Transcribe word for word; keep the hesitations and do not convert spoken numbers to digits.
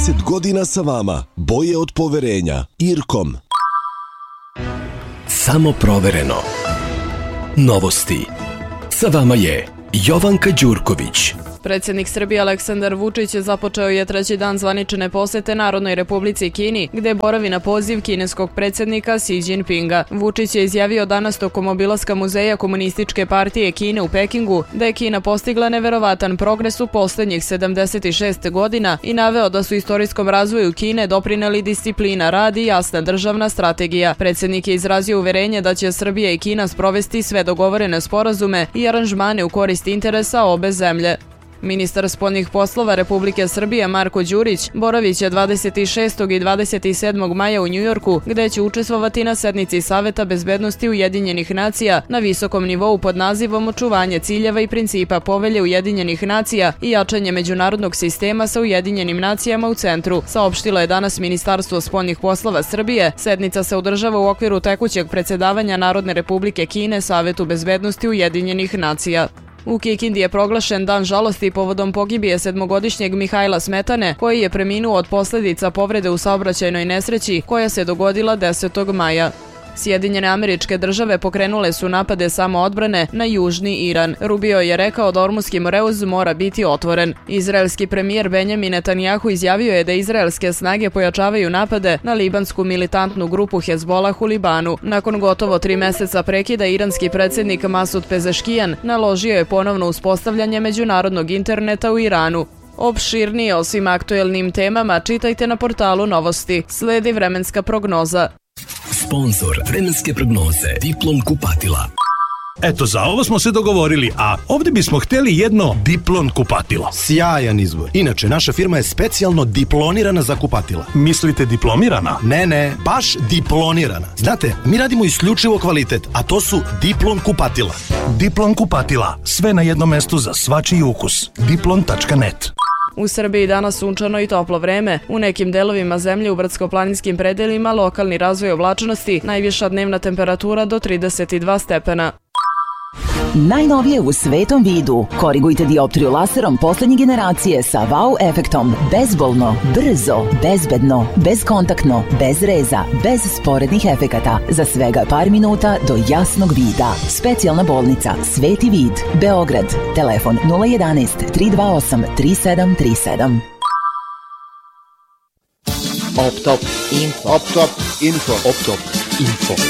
trideset godina sa vama. Boje od poverenja. Irkom. Samo provereno. Novosti. Sa vama je Jovanka Đurković. Predsjednik Srbije Aleksandar Vučić započeo je treći dan zvanične posete Narodnoj Republici Kini, gde boravi na poziv kineskog predsjednika Xi Jinpinga. Vučić je izjavio danas tokom obilaska muzeja Komunističke partije Kine u Pekingu da je Kina postigla neverovatan progres u posljednjih sedamdeset šest godina i naveo da su istorijskom razvoju Kine doprineli disciplina, rad i jasna državna strategija. Predsjednik je izrazio uverenje da će Srbija i Kina sprovesti sve dogovorene sporazume i aranžmane u korist interesa obe zemlje. Ministar spoljnih poslova Republike Srbije Marko Đurić boraviće dvadeset šestog i dvadeset sedmog maja u Njujorku, gde će učestvovati na sednici Saveta bezbednosti Ujedinjenih nacija na visokom nivou pod nazivom Očuvanje ciljeva i principa Povelje Ujedinjenih nacija i jačanje međunarodnog sistema sa Ujedinjenim nacijama u centru, saopštilo je danas Ministarstvo spoljnih poslova Srbije. Sednica se održava u okviru tekućeg predsjedavanja Narodne Republike Kine Savetu bezbednosti Ujedinjenih nacija. U Kikindi je proglašen dan žalosti povodom pogibije sedmogodišnjeg Mihajla Smetane, koji je preminuo od posljedica povrede u saobraćajnoj nesreći koja se dogodila desetog maja. Sjedinjene Američke Države pokrenule su napade samoodbrane na južni Iran. Rubio je rekao da Ormuski Moreuz mora biti otvoren. Izraelski premijer Benjamin Netanjahu izjavio je da izraelske snage pojačavaju napade na libansku militantnu grupu Hezbolah u Libanu. Nakon gotovo tri meseca prekida, iranski predsjednik Masud Pezeškijan naložio je ponovno uspostavljanje međunarodnog interneta u Iranu. Opširnije o svim aktuelnim temama čitajte na portalu Novosti. Sledi vremenska prognoza. Sponzor vremenske prognoze Diplom kupatila. Eto, za ovo smo se dogovorili, a ovdje bismo htjeli jedno Diplom kupatilo. Sjajan izbor. Inače, naša firma je specijalno diplonirana za kupatila. Mislite diplomirana? Ne, ne, baš diplonirana. Znate, mi radimo isključivo kvalitet, a to su Diplom kupatila. Diplom kupatila. Sve na jednom mestu za svačiji ukus. diplom tačka net. U Srbiji danas sunčano i toplo vreme. U nekim delovima zemlje u brdsko-planinskim predelima lokalni razvoj oblačnosti, najviša dnevna temperatura do trideset dva stepena. Najnovije u svetom vidu. Korigujte dioptriju laserom poslednje generacije sa wow efektom. Bezbolno, brzo, bezbedno, bezkontaktno, bez reza, bez sporednih efekata. Za svega par minuta do jasnog vida. Specijalna bolnica Sveti vid, Beograd. Telefon nula jedanaest tri dva osam tri sedam tri sedam. Optop Info. Optop Info. Optop Info.